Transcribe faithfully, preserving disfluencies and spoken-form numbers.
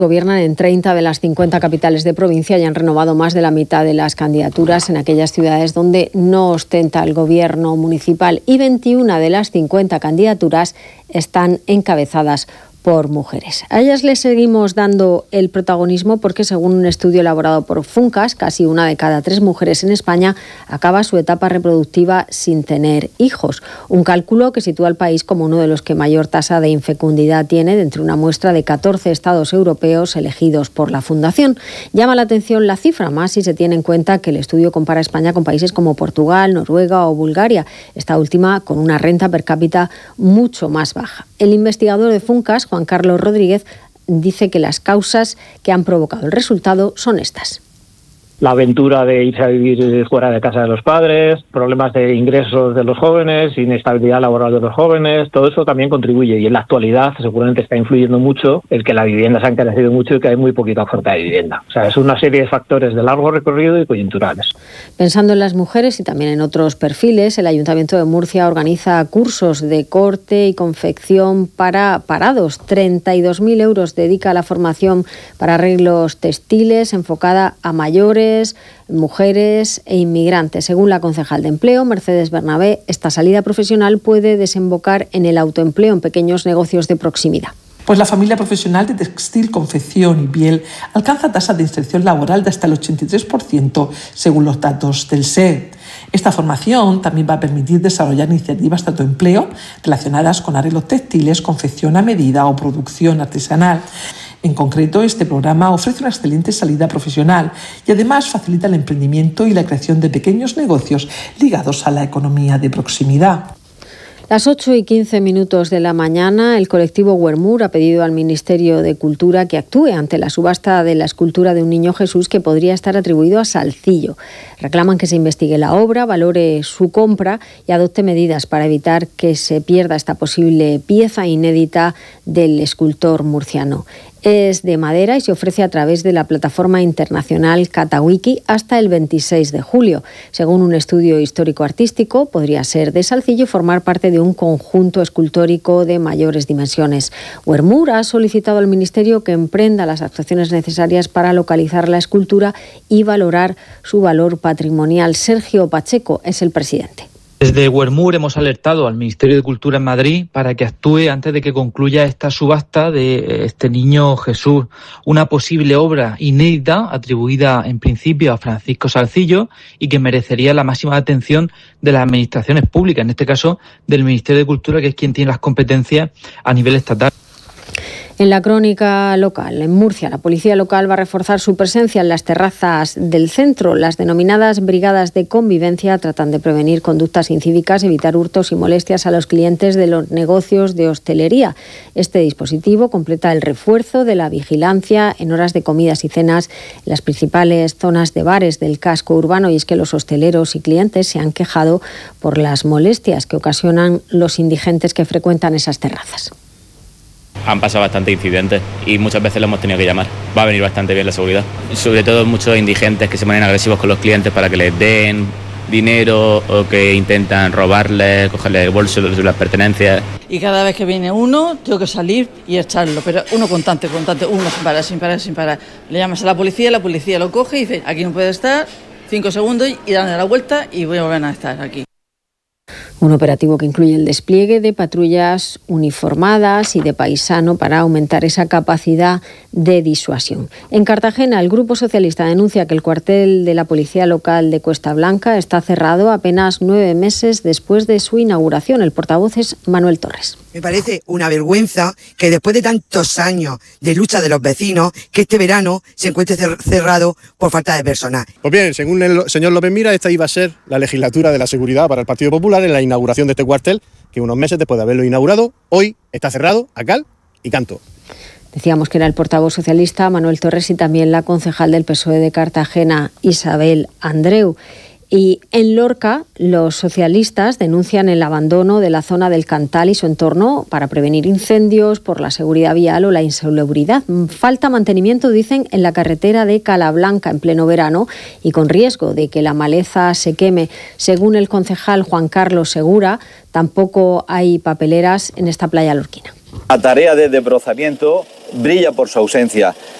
Gobiernan en treinta de las cincuenta capitales de provincia y han renovado más de la mitad de las candidaturas en aquellas ciudades donde no ostenta el gobierno municipal, y veintiuna de las cincuenta candidaturas están encabezadas por mujeres. A ellas les seguimos dando el protagonismo porque, según un estudio elaborado por Funcas, casi una de cada tres mujeres en España acaba su etapa reproductiva sin tener hijos. Un cálculo que sitúa al país como uno de los que mayor tasa de infecundidad tiene de entre una muestra de catorce estados europeos elegidos por la Fundación. Llama la atención la cifra, más si se tiene en cuenta que el estudio compara a España con países como Portugal, Noruega o Bulgaria, esta última con una renta per cápita mucho más baja. El investigador de Funcas, Juan Carlos Rodríguez, dice que las causas que han provocado el resultado son estas. La aventura de irse a vivir fuera de casa de los padres, problemas de ingresos de los jóvenes, inestabilidad laboral de los jóvenes, todo eso también contribuye, y en la actualidad seguramente está influyendo mucho el que la vivienda se ha encarecido mucho y que hay muy poquita oferta de vivienda. O sea, es una serie de factores de largo recorrido y coyunturales. Pensando en las mujeres y también en otros perfiles, el Ayuntamiento de Murcia organiza cursos de corte y confección para parados. treinta y dos mil euros dedica a la formación para arreglos textiles enfocada a mayores, mujeres e inmigrantes. Según la concejal de Empleo, Mercedes Bernabé, esta salida profesional puede desembocar en el autoempleo en pequeños negocios de proximidad. Pues la familia profesional de textil, confección y piel alcanza tasa de inserción laboral de hasta el ochenta y tres por ciento, según los datos del S E. Esta formación también va a permitir desarrollar iniciativas de autoempleo relacionadas con arreglos textiles, confección a medida o producción artesanal. En concreto, este programa ofrece una excelente salida profesional y además facilita el emprendimiento y la creación de pequeños negocios ligados a la economía de proximidad. Las ocho y quince minutos de la mañana, el colectivo Wermur ha pedido al Ministerio de Cultura que actúe ante la subasta de la escultura de un niño Jesús que podría estar atribuido a Salcillo. Reclaman que se investigue la obra, valore su compra y adopte medidas para evitar que se pierda esta posible pieza inédita del escultor murciano. Es de madera y se ofrece a través de la plataforma internacional Catawiki hasta el veintiséis de julio. Según un estudio histórico-artístico, podría ser de Salcillo y formar parte de un conjunto escultórico de mayores dimensiones. Wermur ha solicitado al Ministerio que emprenda las actuaciones necesarias para localizar la escultura y valorar su valor patrimonial. Sergio Pacheco es el presidente. Desde Wermur hemos alertado al Ministerio de Cultura en Madrid para que actúe antes de que concluya esta subasta de este niño Jesús, una posible obra inédita atribuida en principio a Francisco Salcillo y que merecería la máxima atención de las administraciones públicas, en este caso del Ministerio de Cultura, que es quien tiene las competencias a nivel estatal. En la crónica local, en Murcia, la policía local va a reforzar su presencia en las terrazas del centro. Las denominadas brigadas de convivencia tratan de prevenir conductas incívicas, evitar hurtos y molestias a los clientes de los negocios de hostelería. Este dispositivo completa el refuerzo de la vigilancia en horas de comidas y cenas en las principales zonas de bares del casco urbano, y es que los hosteleros y clientes se han quejado por las molestias que ocasionan los indigentes que frecuentan esas terrazas. Han pasado bastantes incidentes y muchas veces lo hemos tenido que llamar. Va a venir bastante bien la seguridad. Sobre todo muchos indigentes que se ponen agresivos con los clientes para que les den dinero o que intentan robarles, cogerles el bolso de las pertenencias. Y cada vez que viene uno, tengo que salir y echarlo, pero uno constante, constante, uno sin parar, sin parar, sin parar. Le llamas a la policía, la policía lo coge y dice, aquí no puede estar, cinco segundos y dan la vuelta y voy a volver a estar aquí. Un operativo que incluye el despliegue de patrullas uniformadas y de paisano para aumentar esa capacidad de disuasión. En Cartagena, el Grupo Socialista denuncia que el cuartel de la Policía Local de Cuesta Blanca está cerrado apenas nueve meses después de su inauguración. El portavoz es Manuel Torres. Me parece una vergüenza que después de tantos años de lucha de los vecinos, que este verano se encuentre cerrado por falta de personal. Pues bien, según el señor López Mira, esta iba a ser la legislatura de la seguridad para el Partido Popular en la inauguración de este cuartel, que unos meses después de haberlo inaugurado, hoy está cerrado a cal y canto. Decíamos que era el portavoz socialista Manuel Torres y también la concejal del P S O E de Cartagena, Isabel Andreu. Y en Lorca, los socialistas denuncian el abandono de la zona del Cantal y su entorno para prevenir incendios por la seguridad vial o la insalubridad. Falta mantenimiento, dicen, en la carretera de Calablanca en pleno verano y con riesgo de que la maleza se queme. Según el concejal Juan Carlos Segura, tampoco hay papeleras en esta playa lorquina. La tarea de desbrozamiento brilla por su ausencia.